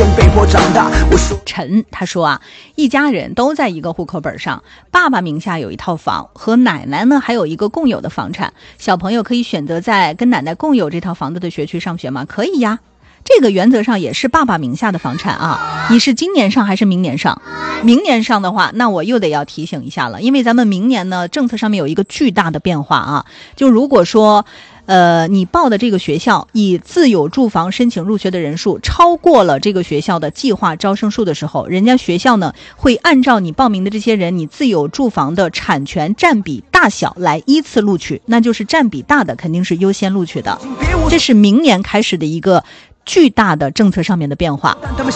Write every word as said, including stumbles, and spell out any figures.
间被迫长大。我说陈他说啊，一家人都在一个户口本上，爸爸名下有一套房，和奶奶呢还有一个共有的房产，小朋友可以选择在跟奶奶共有这套房子的学区上学吗？可以呀，这个原则上也是爸爸名下的房产啊。你是今年上还是明年上？明年上的话，那我又得要提醒一下了，因为咱们明年呢政策上面有一个巨大的变化啊。就如果说呃，你报的这个学校以自有住房申请入学的人数超过了这个学校的计划招生数的时候，人家学校呢会按照你报名的这些人你自有住房的产权占比大小来依次录取，那就是占比大的肯定是优先录取的。这是明年开始的一个巨大的政策上面的变化。